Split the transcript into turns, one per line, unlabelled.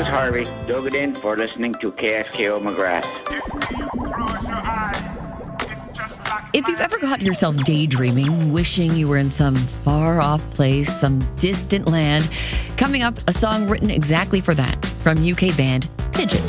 is Harvey. Dug it in for listening to KSKO McGrath.
If you've ever caught yourself daydreaming, wishing you were in some far-off place, some distant land, coming up, a song written exactly for that from UK band Pigeon.